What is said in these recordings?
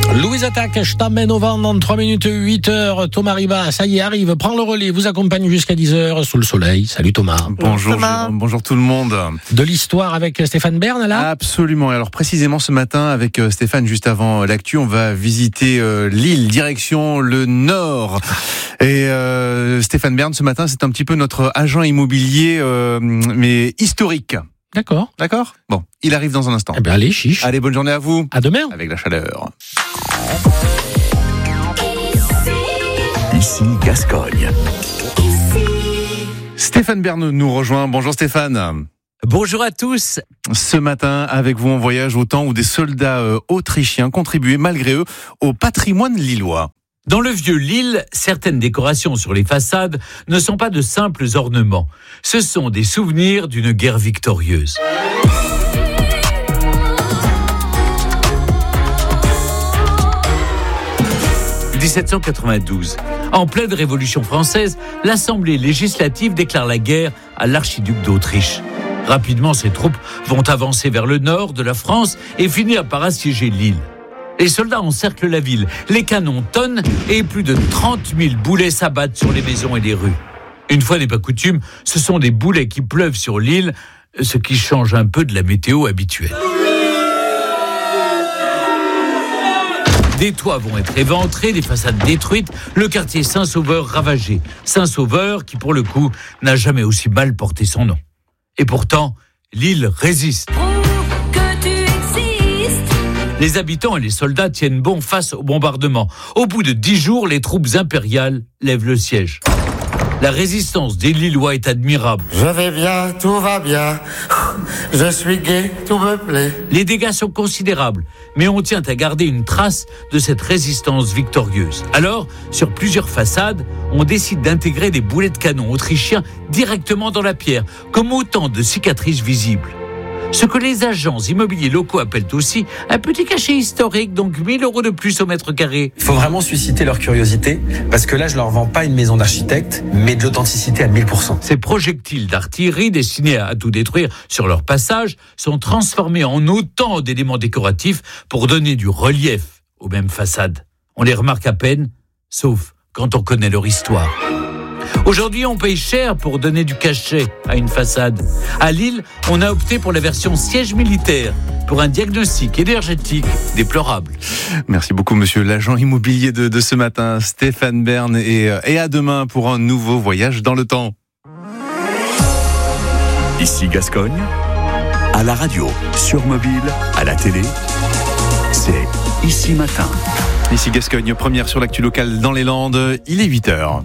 Louise Attaque, je t'emmène au vent dans 3 minutes 8h. Thomas Riva, ça y est, arrive, prend le relais, vous accompagne jusqu'à 10h sous le soleil. Salut Thomas. Bonjour Thomas. bonjour tout le monde. De l'histoire avec Stéphane Bern, là ? Absolument. Alors précisément ce matin avec Stéphane, juste avant l'actu, on va visiter Lille, direction le nord. Et Stéphane Bern, ce matin, c'est un petit peu notre agent immobilier, mais historique. D'accord. Bon, il arrive dans un instant. Eh bien, allez, chiche. Allez, bonne journée à vous. À demain. Avec la chaleur. Ici Gascogne. Stéphane Bern nous rejoint. Bonjour Stéphane. Bonjour à tous. Ce matin, avec vous, on voyage au temps où des soldats autrichiens contribuaient malgré eux au patrimoine lillois. Dans le vieux Lille, certaines décorations sur les façades ne sont pas de simples ornements. Ce sont des souvenirs d'une guerre victorieuse. « 1792. En pleine Révolution française, l'Assemblée législative déclare la guerre à l'archiduc d'Autriche. Rapidement, ses troupes vont avancer vers le nord de la France et finir par assiéger Lille. Les soldats encerclent la ville, les canons tonnent et plus de 30 000 boulets s'abattent sur les maisons et les rues. Une fois n'est pas coutume, ce sont des boulets qui pleuvent sur l'île, ce qui change un peu de la météo habituelle. Des toits vont être éventrés, des façades détruites, le quartier Saint-Sauveur ravagé. Saint-Sauveur qui, pour le coup, n'a jamais aussi mal porté son nom. Et pourtant, l'île résiste. Les habitants et les soldats tiennent bon face au bombardement. Au bout de 10 jours, les troupes impériales lèvent le siège. La résistance des Lillois est admirable. Je vais bien, tout va bien. Je suis gai, tout me plaît. Les dégâts sont considérables, mais on tient à garder une trace de cette résistance victorieuse. Alors, sur plusieurs façades, on décide d'intégrer des boulets de canon autrichiens directement dans la pierre, comme autant de cicatrices visibles. Ce que les agents immobiliers locaux appellent aussi un petit cachet historique, donc 1 000 € de plus au mètre carré. Il faut vraiment susciter leur curiosité, parce que là, je leur vends pas une maison d'architecte, mais de l'authenticité à 1000%. Ces projectiles d'artillerie destinés à tout détruire sur leur passage sont transformés en autant d'éléments décoratifs pour donner du relief aux mêmes façades. On les remarque à peine, sauf quand on connaît leur histoire. Aujourd'hui, on paye cher pour donner du cachet à une façade. À Lille, on a opté pour la version siège militaire, pour un diagnostic énergétique déplorable. Merci beaucoup, monsieur l'agent immobilier de ce matin, Stéphane Bern. Et à demain pour un nouveau voyage dans le temps. Ici Gascogne. À la radio, sur mobile, à la télé. C'est Ici Matin. Ici Gascogne, première sur l'actu locale dans les Landes. Il est 8h.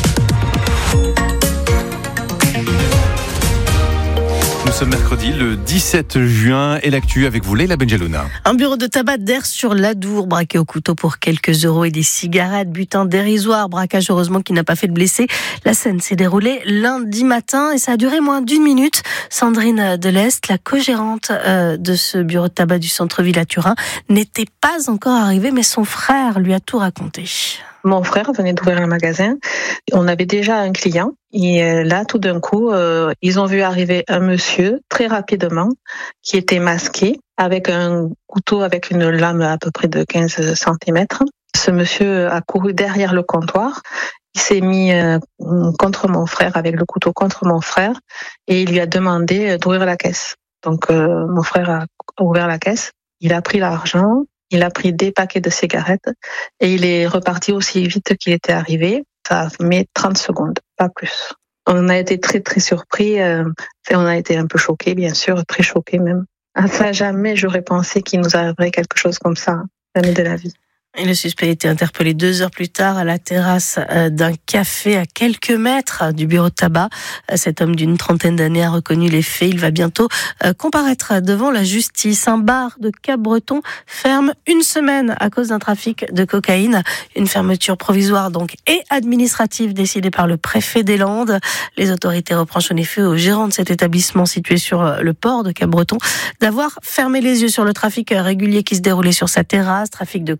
Nous sommes mercredi, le 17 juin, et l'actu avec vous, Leila Benjelouna. Un bureau de tabac d'Ers sur l'Adour, braqué au couteau pour quelques euros et des cigarettes, butin dérisoire, braquage heureusement qui n'a pas fait de blessés. La scène s'est déroulée lundi matin et ça a duré moins d'1 minute. Sandrine Delest, la co-gérante de ce bureau de tabac du centre-ville à Turin, n'était pas encore arrivée, mais son frère lui a tout raconté. Mon frère venait d'ouvrir un magasin. On avait déjà un client. Et là, tout d'un coup, ils ont vu arriver un monsieur très rapidement qui était masqué avec un couteau avec une lame à peu près de 15 cm. Ce monsieur a couru derrière le comptoir. Il s'est mis contre mon frère, avec le couteau contre mon frère, et il lui a demandé d'ouvrir la caisse. Donc, mon frère a ouvert la caisse. Il a pris l'argent. Il a pris des paquets de cigarettes et il est reparti aussi vite qu'il était arrivé. Ça met 30 secondes, pas plus. On a été très très surpris. On a été un peu choqués, bien sûr, très choqués même. Enfin, jamais j'aurais pensé qu'il nous arriverait quelque chose comme ça. Jamais de la vie. Et le suspect a été interpellé 2 heures plus tard à la terrasse d'un café à quelques mètres du bureau de tabac. Cet homme d'une 30aine d'années a reconnu les faits. Il va bientôt comparaître devant la justice. Un bar de Cap-Breton ferme 1 semaine à cause d'un trafic de cocaïne. Une fermeture provisoire donc et administrative décidée par le préfet des Landes. Les autorités reprochent en effet au gérant de cet établissement situé sur le port de Cap-Breton d'avoir fermé les yeux sur le trafic régulier qui se déroulait sur sa terrasse. Trafic de cocaïne,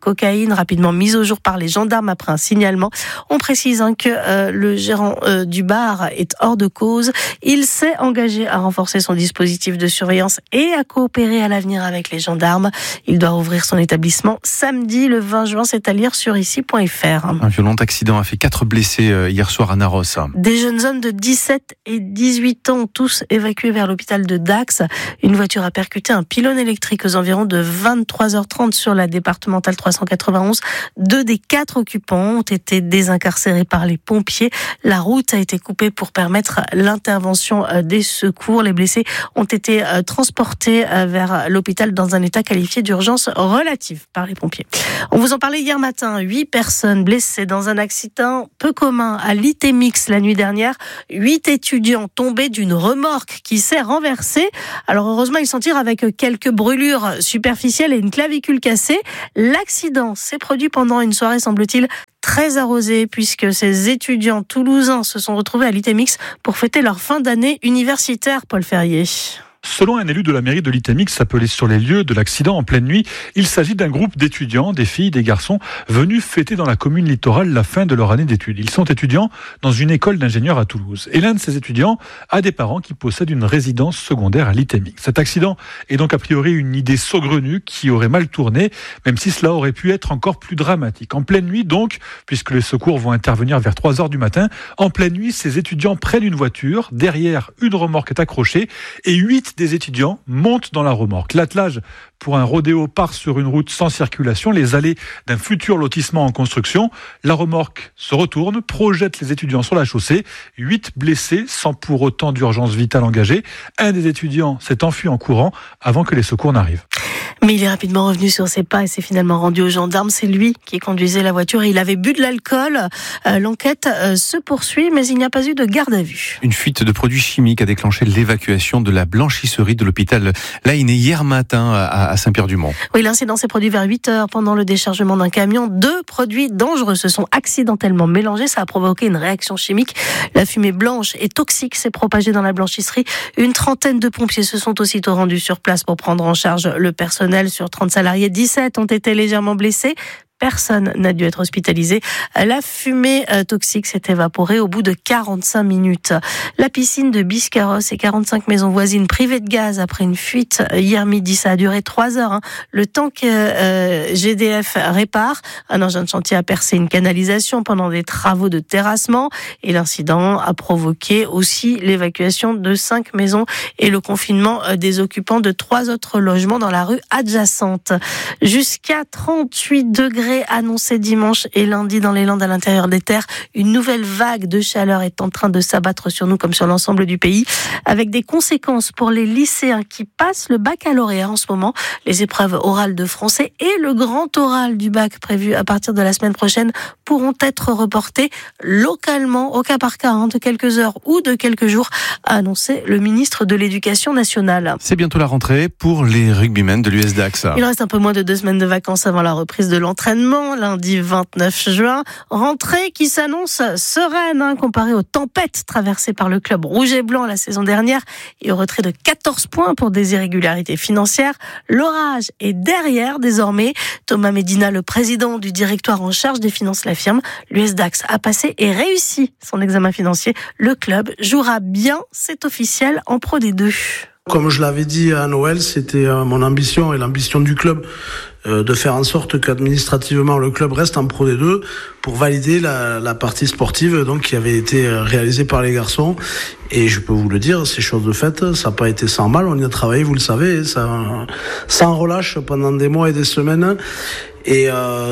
cocaïne, rapidement mise au jour par les gendarmes après un signalement. On précise que le gérant du bar est hors de cause. Il s'est engagé à renforcer son dispositif de surveillance et à coopérer à l'avenir avec les gendarmes. Il doit rouvrir son établissement samedi, le 20 juin. C'est à lire sur ici.fr. Un violent accident a fait 4 blessés hier soir à Narros. Des jeunes hommes de 17 et 18 ans, tous évacués vers l'hôpital de Dax. Une voiture a percuté un pylône électrique aux environs de 23h30 sur la départementale 391. 2 des 4 occupants ont été désincarcérés par les pompiers. La route a été coupée pour permettre l'intervention des secours. Les blessés ont été transportés vers l'hôpital dans un état qualifié d'urgence relative par les pompiers. On vous en parlait hier matin. 8 personnes blessées dans un accident peu commun à l'ITMX la nuit dernière. 8 étudiants tombés d'une remorque qui s'est renversée. Alors heureusement, ils s'en tirent avec quelques brûlures superficielles et une clavicule cassée. L'accident s'est produit pendant une soirée, semble-t-il, très arrosée, puisque ces étudiants toulousains se sont retrouvés à l'ITMX pour fêter leur fin d'année universitaire, Paul Ferrier. Selon un élu de la mairie de l'ITMX appelé sur les lieux de l'accident en pleine nuit, il s'agit d'un groupe d'étudiants, des filles, des garçons, venus fêter dans la commune littorale la fin de leur année d'études. Ils sont étudiants dans une école d'ingénieurs à Toulouse. Et l'un de ces étudiants a des parents qui possèdent une résidence secondaire à l'ITMX. Cet accident est donc a priori une idée saugrenue qui aurait mal tourné, même si cela aurait pu être encore plus dramatique. En pleine nuit donc, puisque les secours vont intervenir vers 3h du matin, en pleine nuit, ces étudiants prennent une voiture, derrière une remorque est accrochée et 8 des étudiants montent dans la remorque. L'attelage pour un rodéo part sur une route sans circulation, les allées d'un futur lotissement en construction. La remorque se retourne, projette les étudiants sur la chaussée. 8 blessés sans pour autant d'urgence vitale engagée. Un des étudiants s'est enfui en courant avant que les secours n'arrivent. Mais il est rapidement revenu sur ses pas et s'est finalement rendu aux gendarmes. C'est lui qui conduisait la voiture et il avait bu de l'alcool. L'enquête se poursuit, mais il n'y a pas eu de garde à vue. Une fuite de produits chimiques a déclenché l'évacuation de la blanchisserie de l'hôpital Layné hier matin à Saint-Pierre-du-Mont. Oui, l'incident s'est produit vers 8h pendant le déchargement d'un camion. 2 produits dangereux se sont accidentellement mélangés. Ça a provoqué une réaction chimique. La fumée blanche et toxique s'est propagée dans la blanchisserie. Une trentaine de pompiers se sont aussitôt rendus sur place pour prendre en charge le personnel. Sur 30 salariés, 17 ont été légèrement blessés. Personne n'a dû être hospitalisé. La fumée toxique s'est évaporée au bout de 45 minutes. La piscine de Biscarrosse et 45 maisons voisines privées de gaz après une fuite hier midi. Ça a duré 3 heures. Le temps que GDF répare. Un engin de chantier a percé une canalisation pendant des travaux de terrassement. Et l'incident a provoqué aussi l'évacuation de 5 maisons et le confinement des occupants de 3 autres logements dans la rue adjacente. Jusqu'à 38 degrés annoncé dimanche et lundi dans les Landes à l'intérieur des terres. Une nouvelle vague de chaleur est en train de s'abattre sur nous comme sur l'ensemble du pays, avec des conséquences pour les lycéens qui passent le baccalauréat en ce moment. Les épreuves orales de français et le grand oral du bac prévu à partir de la semaine prochaine pourront être reportés localement, au cas par cas, de quelques heures ou de quelques jours, a annoncé le ministre de l'Éducation nationale. C'est bientôt la rentrée pour les rugbymen de l'US Dax. Il reste un peu moins de 2 semaines de vacances avant la reprise de l'entraînement. Lundi 29 juin, rentrée qui s'annonce sereine comparée aux tempêtes traversées par le club rouge et blanc la saison dernière et au retrait de 14 points pour des irrégularités financières. L'orage est derrière désormais. Thomas Medina, le président du directoire en charge des finances, l'affirme. L'US Dax a passé et réussi son examen financier. Le club jouera bien, c'est officiel, en Pro D2. Comme je l'avais dit à Noël, c'était mon ambition et l'ambition du club de faire en sorte qu'administrativement le club reste en Pro D2 pour valider la partie sportive donc qui avait été réalisée par les garçons. Et je peux vous le dire, c'est chose de faite, ça n'a pas été sans mal, on y a travaillé, vous le savez, ça sans relâche pendant des mois et des semaines. Et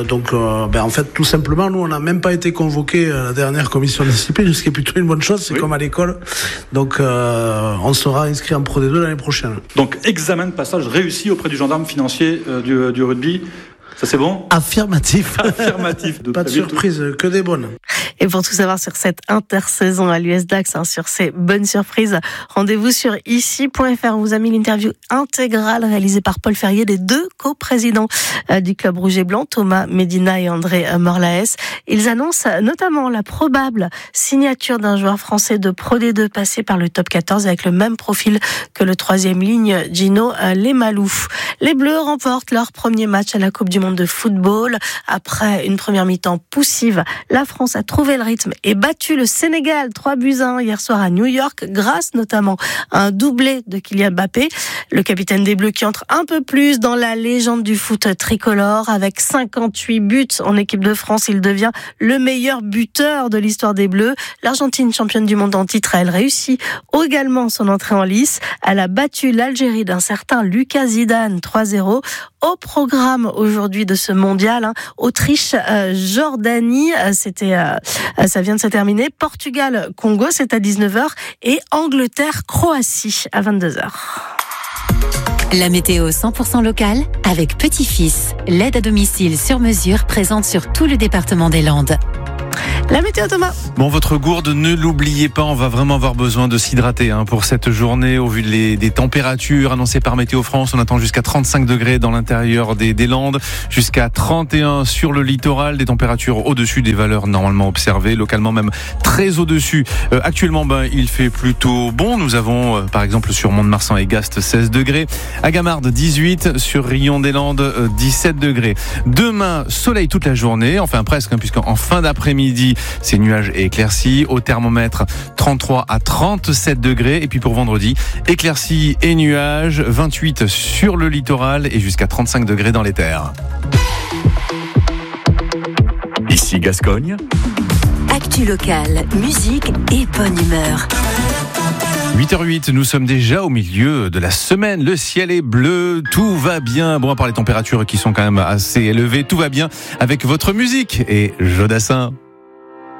en fait, tout simplement, nous, on n'a même pas été convoqués à la dernière commission de discipline, ce qui est plutôt une bonne chose, c'est comme à l'école. Donc, on sera inscrit en Pro D2 l'année prochaine. Donc, examen de passage réussi auprès du gendarme financier du rugby. Ça, c'est bon ? Affirmatif. Affirmatif. Pas de surprise, que des bonnes. Et pour tout savoir sur cette intersaison à l'US Dax, sur ces bonnes surprises, rendez-vous sur ici.fr. On vous a mis l'interview intégrale réalisée par Paul Ferrier, les 2 coprésidents du club rouge et blanc, Thomas Medina et André Morlaes. Ils annoncent notamment la probable signature d'un joueur français de Pro D2 passé par le top 14 avec le même profil que le 3e ligne Gino Lemalou. Les Bleus remportent leur premier match à la Coupe du Monde monde de football. Après une première mi-temps poussive, la France a trouvé le rythme et battu le Sénégal 3-1 hier soir à New York, grâce notamment à un doublé de Kylian Mbappé. Le capitaine des Bleus qui entre un peu plus dans la légende du foot tricolore. Avec 58 buts en équipe de France, il devient le meilleur buteur de l'histoire des Bleus. L'Argentine, championne du monde en titre, elle réussit également son entrée en lice. Elle a battu l'Algérie d'un certain Lucas Zidane 3-0. Au programme aujourd'hui de ce mondial, Autriche, Jordanie, ça vient de se terminer. Portugal, Congo, c'est à 19h. Et Angleterre, Croatie à 22h. La météo 100% locale avec Petit-Fils, l'aide à domicile sur mesure présente sur tout le département des Landes. La météo, Thomas. Bon, votre gourde, ne l'oubliez pas, on va vraiment avoir besoin de s'hydrater pour cette journée. Au vu des températures annoncées par Météo France, on attend jusqu'à 35 degrés dans l'intérieur des Landes, jusqu'à 31 sur le littoral, des températures au-dessus des valeurs normalement observées, localement même très au-dessus. Actuellement, il fait plutôt bon. Nous avons, par exemple, sur Mont-de-Marsan et Gast, 16 degrés. À Gamarde, 18. Sur Rion-des-Landes, 17 degrés. Demain, soleil toute la journée, enfin presque, puisqu'en fin d'après-midi, c'est nuages et éclaircies. Au thermomètre, 33 à 37 degrés. Et puis pour vendredi, éclaircies et nuages, 28 sur le littoral et jusqu'à 35 degrés dans les terres. Ici Gascogne. Actu locale, musique et bonne humeur. 8h08, nous sommes déjà au milieu de la semaine. Le ciel est bleu, tout va bien. Bon, à part les températures qui sont quand même assez élevées, tout va bien avec votre musique et Jodassin.